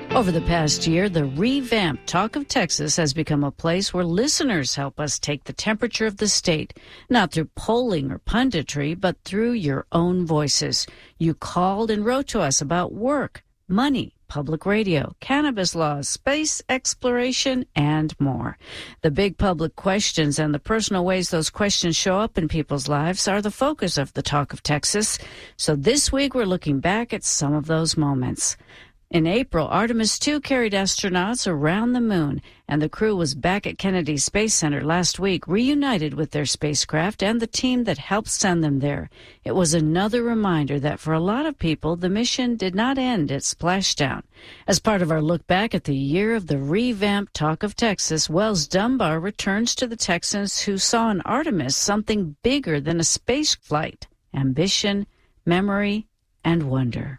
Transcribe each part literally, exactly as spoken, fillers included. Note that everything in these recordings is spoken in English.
Over the past year, the revamped Talk of Texas has become a place where listeners help us take the temperature of the state, not through polling or punditry, but through your own voices. You called and wrote to us about work, money, public radio, cannabis laws, space exploration, and more. The big public questions and the personal ways those questions show up in people's lives are the focus of the Talk of Texas. So this week, we're looking back at some of those moments. In April, Artemis two carried astronauts around the moon, and the crew was back at Kennedy Space Center last week, reunited with their spacecraft and the team that helped send them there. It was another reminder that for a lot of people, the mission did not end at splashdown. As part of our look back at the year of the revamped Talk of Texas, Wells Dunbar returns to the Texans who saw in Artemis something bigger than a space flight: ambition, memory, and wonder.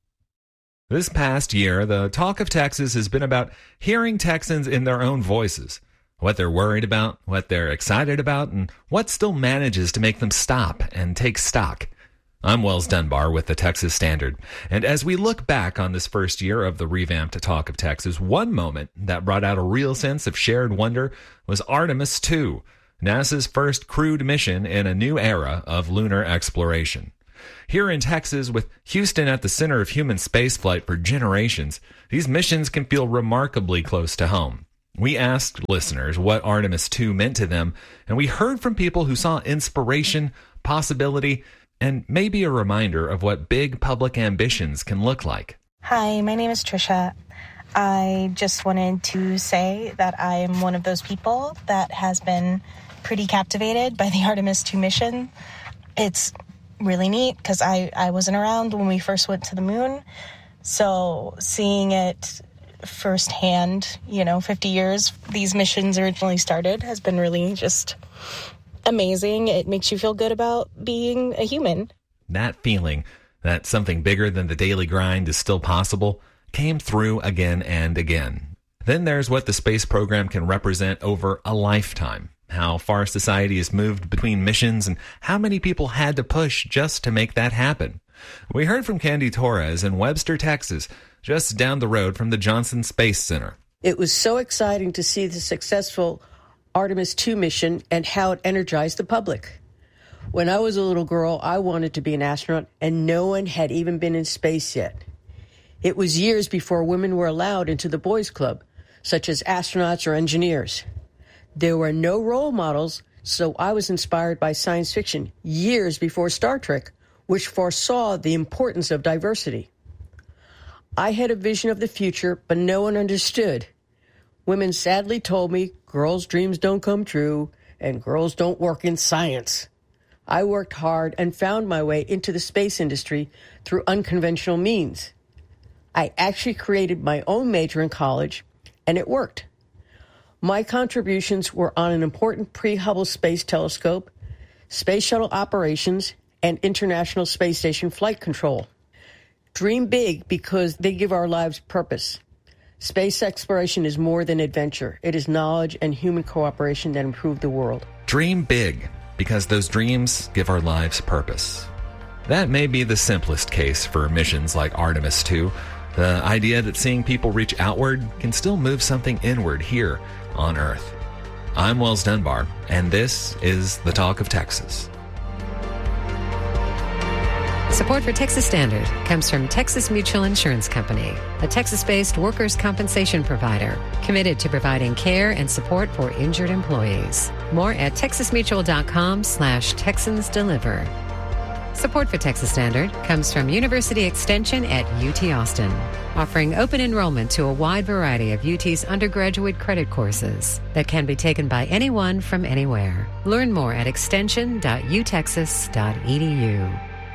This past year, the Talk of Texas has been about hearing Texans in their own voices, what they're worried about, what they're excited about, and what still manages to make them stop and take stock. I'm Wells Dunbar with the Texas Standard, and as we look back on this first year of the revamped Talk of Texas, one moment that brought out a real sense of shared wonder was Artemis two, NASA's first crewed mission in a new era of lunar exploration. Here in Texas, with Houston at the center of human spaceflight for generations, these missions can feel remarkably close to home. We asked listeners what Artemis two meant to them, and we heard from people who saw inspiration, possibility, and maybe a reminder of what big public ambitions can look like. Hi, my name is Trisha. I just wanted to say that I am one of those people that has been pretty captivated by the Artemis two mission. It's really neat because I, I wasn't around when we first went to the moon. So seeing it firsthand, you know, fifty years these missions originally started has been really just amazing. It makes you feel good about being a human. That feeling that something bigger than the daily grind is still possible came through again and again. Then there's what the space program can represent over a lifetime. How far society has moved between missions and how many people had to push just to make that happen. We heard from Candy Torres in Webster, Texas, just down the road from the Johnson Space Center. It was so exciting to see the successful Artemis two mission and how it energized the public. When I was a little girl, I wanted to be an astronaut, and no one had even been in space yet. It was years before women were allowed into the boys' club, such as astronauts or engineers. There were no role models, so I was inspired by science fiction years before Star Trek, which foresaw the importance of diversity. I had a vision of the future, but no one understood. Women sadly told me girls' dreams don't come true and girls don't work in science. I worked hard and found my way into the space industry through unconventional means. I actually created my own major in college, and it worked. My contributions were on an important pre-Hubble Space Telescope, space shuttle operations, and International Space Station flight control. Dream big because they give our lives purpose. Space exploration is more than adventure. It is knowledge and human cooperation that improve the world. Dream big because those dreams give our lives purpose. That may be the simplest case for missions like Artemis two. The idea that seeing people reach outward can still move something inward here on Earth. I'm Wells Dunbar, and this is the Talk of Texas. Support for Texas Standard comes from Texas Mutual Insurance Company, a Texas-based workers' compensation provider committed to providing care and support for injured employees. More at texasmutual.com slash Texans Deliver. Support for Texas Standard comes from University Extension at U T Austin, offering open enrollment to a wide variety of U T's undergraduate credit courses that can be taken by anyone from anywhere. Learn more at extension dot u texas dot e d u.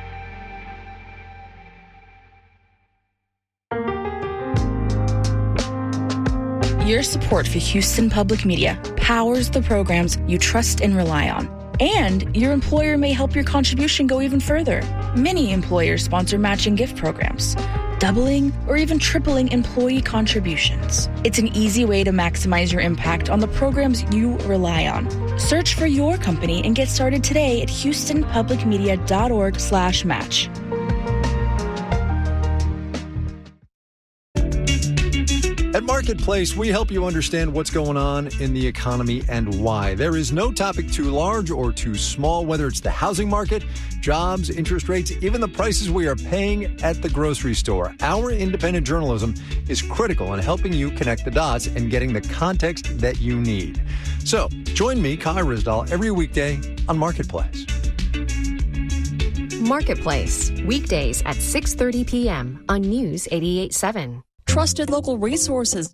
Your support for Houston Public Media powers the programs you trust and rely on. And your employer may help your contribution go even further. Many employers sponsor matching gift programs, doubling or even tripling employee contributions. It's an easy way to maximize your impact on the programs you rely on. Search for your company and get started today at houston public media dot org slash match. At Marketplace, we help you understand what's going on in the economy and why. There is no topic too large or too small, whether it's the housing market, jobs, interest rates, even the prices we are paying at the grocery store. Our independent journalism is critical in helping you connect the dots and getting the context that you need. So, join me, Kai Ryssdal, every weekday on Marketplace. Marketplace, weekdays at six thirty p.m. on News eighty-eight point seven. Trusted local resources.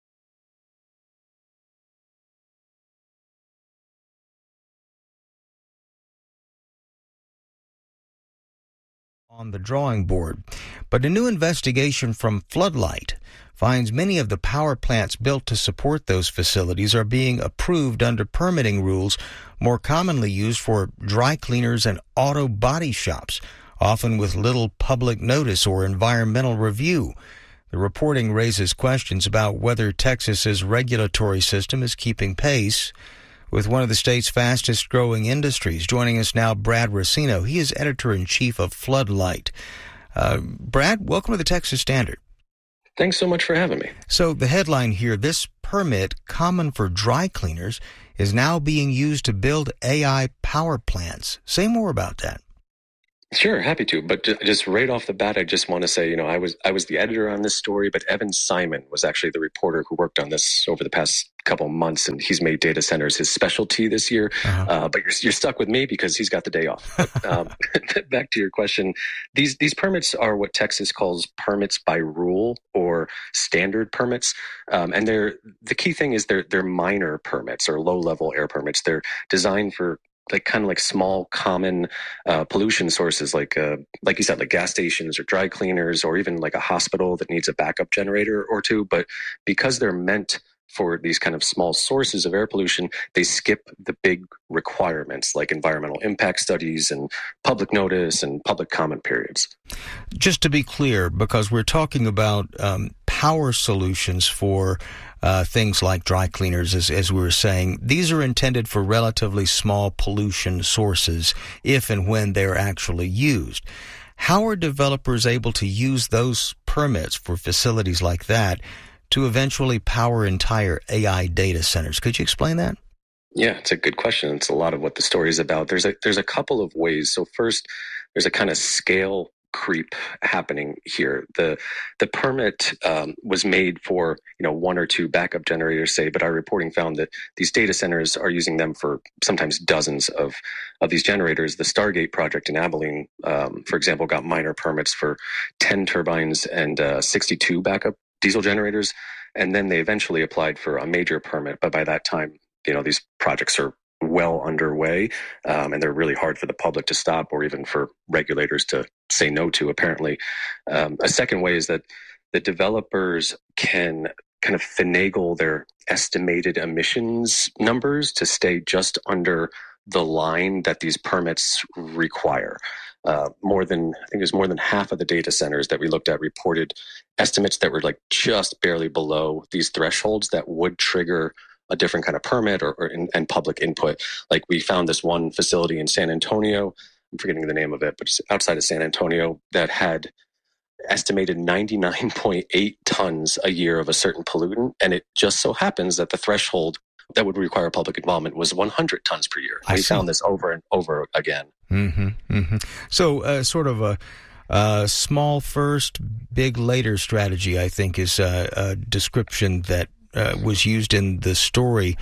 On the drawing board, but a new investigation from Floodlight finds many of the power plants built to support those facilities are being approved under permitting rules more commonly used for dry cleaners and auto body shops, often with little public notice or environmental review. The reporting raises questions about whether Texas's regulatory system is keeping pace with one of the state's fastest-growing industries. Joining us now, Brad Racino. He is editor-in-chief of Floodlight. Uh, Brad, welcome to the Texas Standard. Thanks so much for having me. So the headline here, this permit, common for dry cleaners, is now being used to build A I power plants. Say more about that. Sure, happy to. But just right off the bat, I just want to say, you know, I was I was the editor on this story, but Evan Simon was actually the reporter who worked on this over the past couple of months, and he's made data centers his specialty this year. Uh-huh. Uh, but you're, you're stuck with me because he's got the day off. But, um, back to your question, these these permits are what Texas calls permits by rule or standard permits, um, and they're the key thing is they're they're minor permits or low level air permits. They're designed for like kind of like small common uh, pollution sources, like uh, like you said, like gas stations or dry cleaners, or even like a hospital that needs a backup generator or two. But because they're meant for these kind of small sources of air pollution, they skip the big requirements like environmental impact studies and public notice and public comment periods. Just to be clear, because we're talking about um, power solutions for uh, things like dry cleaners, as, as we were saying, these are intended for relatively small pollution sources if and when they're actually used. How are developers able to use those permits for facilities like that to eventually power entire A I data centers? Could you explain that? Yeah, it's a good question. It's a lot of what the story is about. There's a there's a couple of ways. So first, there's a kind of scale creep happening here. The the permit um, was made for you know one or two backup generators, say, but our reporting found that these data centers are using them for sometimes dozens of of these generators. The Stargate project in Abilene, um, for example, got minor permits for ten turbines and uh, sixty-two backup diesel generators, and then they eventually applied for a major permit. But by that time, you know, these projects are well underway, um, and they're really hard for the public to stop or even for regulators to say no to, apparently. Um, a second way is that the developers can kind of finagle their estimated emissions numbers to stay just under the line that these permits require. Uh, more than, I think it was more than half of the data centers that we looked at reported estimates that were like just barely below these thresholds that would trigger a different kind of permit or, or in, and public input. Like we found this one facility in San Antonio, I'm forgetting the name of it, but it's outside of San Antonio, that had estimated ninety-nine point eight tons a year of a certain pollutant. And it just so happens that the threshold that would require public involvement was one hundred tons per year. I we see. found this over and over again. Mm-hmm, mm-hmm. So uh, sort of a uh, small first, big later strategy, I think, is uh, a description that uh, was used in the story.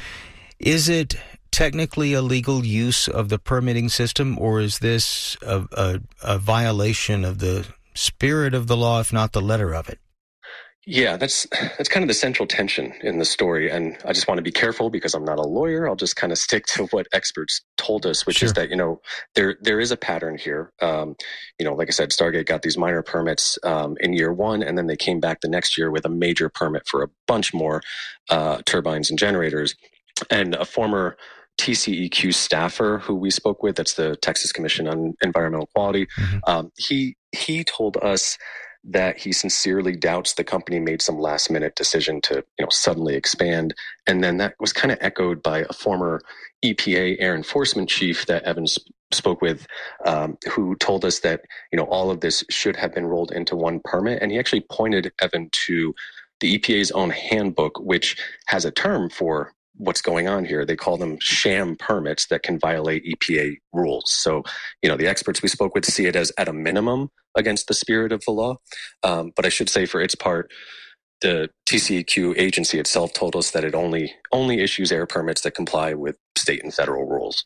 Is it technically a legal use of the permitting system, or is this a, a, a violation of the spirit of the law, if not the letter of it? Yeah, that's that's kind of the central tension in the story. And I just want to be careful because I'm not a lawyer. I'll just kind of stick to what experts told us, which sure. is that, you know, there there is a pattern here. Um, you know, like I said, Stargate got these minor permits um, in year one, and then they came back the next year with a major permit for a bunch more uh, turbines and generators. And a former T C E Q staffer who we spoke with, that's the Texas Commission on Environmental Quality, mm-hmm. um, he he told us that he sincerely doubts the company made some last minute decision to, you know, suddenly expand. And then that was kind of echoed by a former E P A air enforcement chief that Evans spoke with, um, who told us that, you know, all of this should have been rolled into one permit. And he actually pointed Evan to the E P A's own handbook, which has a term for what's going on here. They call them sham permits that can violate E P A rules. So, you know, the experts we spoke with see it as at a minimum against the spirit of the law. Um, but I should say for its part, the T C E Q agency itself told us that it only only issues air permits that comply with state and federal rules.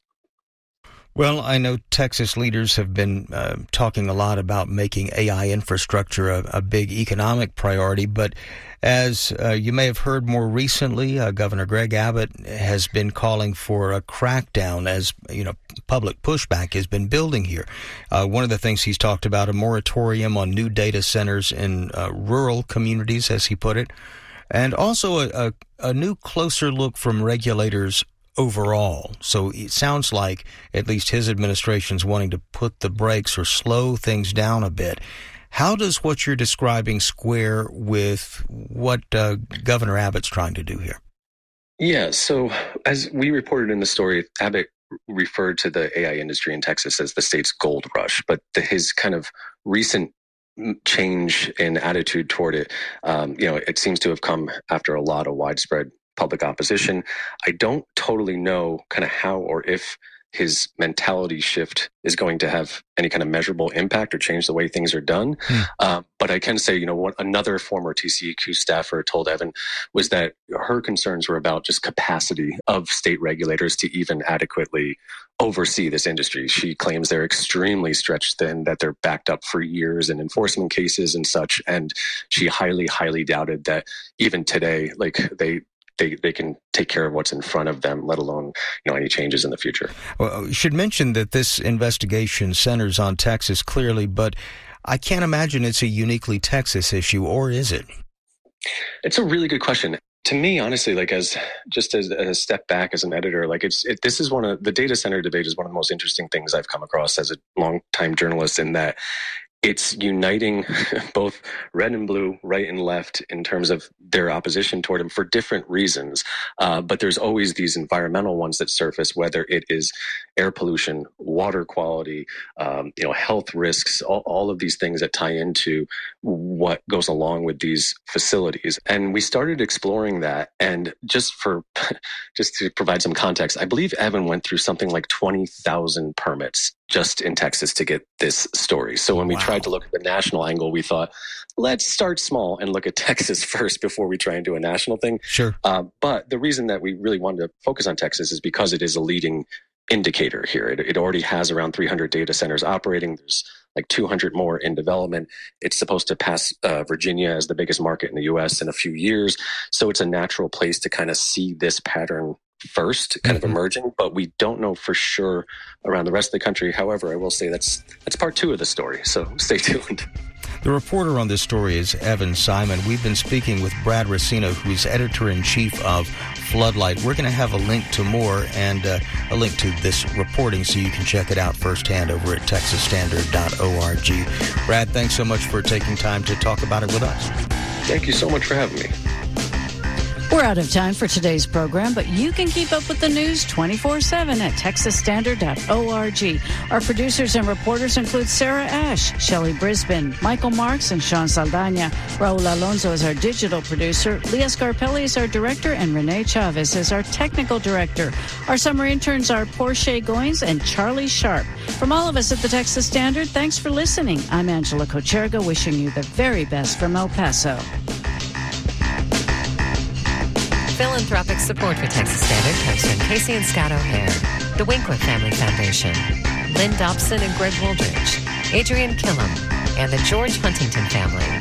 Well, I know Texas leaders have been uh, talking a lot about making A I infrastructure a, a big economic priority, but as uh, you may have heard more recently, uh, Governor Greg Abbott has been calling for a crackdown as, you know, public pushback has been building here. Uh, one of the things he's talked about, a moratorium on new data centers in uh, rural communities, as he put it, and also a, a, a new closer look from regulators overall. So it sounds like at least his administration's wanting to put the brakes or slow things down a bit. How does what you're describing square with what uh, Governor Abbott's trying to do here? Yeah, so as we reported in the story, Abbott referred to the A I industry in Texas as the state's gold rush, but the, his kind of recent change in attitude toward it, um, you know, it seems to have come after a lot of widespread public opposition. I don't totally know kind of how or if his mentality shift is going to have any kind of measurable impact or change the way things are done. Hmm. Uh, but I can say, you know, what another former T C E Q staffer told Evan was that her concerns were about just capacity of state regulators to even adequately oversee this industry. She claims they're extremely stretched thin, that they're backed up for years in enforcement cases and such. And she highly, highly doubted that even today, like they, They they can take care of what's in front of them, let alone, you know, any changes in the future. Well, we should mention that this investigation centers on Texas clearly, but I can't imagine it's a uniquely Texas issue, or is it? It's a really good question. To me, honestly, like as just as, as a step back as an editor, like it's it, this is one of the data center debate is one of the most interesting things I've come across as a longtime journalist, in that it's uniting both red and blue, right and left, in terms of their opposition toward him for different reasons. Uh, but there's always these environmental ones that surface, whether it is air pollution, water quality, um, you know, health risks, all, all of these things that tie into what goes along with these facilities. And we started exploring that. And just for, just to provide some context, I believe Evan went through something like twenty thousand permits just in Texas to get this story. So when we wow. tried to look at the national angle, we thought, let's start small and look at Texas first before we try and do a national thing. Sure. Uh, but the reason that we really wanted to focus on Texas is because it is a leading indicator here. It, it already has around three hundred data centers operating. There's like two hundred more in development. It's supposed to pass uh, Virginia as the biggest market in the U S in a few years. So it's a natural place to kind of see this pattern first, kind mm-hmm. of emerging, but we don't know for sure around the rest of the country. However, I will say that's that's part two of the story, so stay tuned. The reporter on this story is Evan Simon. We've been speaking with Brad Racino, who's editor-in-chief of Floodlight. We're going to have a link to more and uh, a link to this reporting so you can check it out firsthand over at texas standard dot org. Brad, thanks so much for taking time to talk about it with us. Thank you so much for having me. We're out of time for today's program, but you can keep up with the news twenty-four seven at texas standard dot org. Our producers and reporters include Sarah Ash, Shelley Brisbane, Michael Marks, and Sean Saldana. Raul Alonso is our digital producer. Leah Scarpelli is our director, and Renee Chavez is our technical director. Our summer interns are Portia Goins and Charlie Sharp. From all of us at the Texas Standard, thanks for listening. I'm Angela Kocherga, wishing you the very best from El Paso. Philanthropic support for Texas Standard comes from Casey and Scott O'Hare, the Winkler Family Foundation, Lynn Dobson and Greg Wooldridge, Adrian Killam, and the George Huntington family.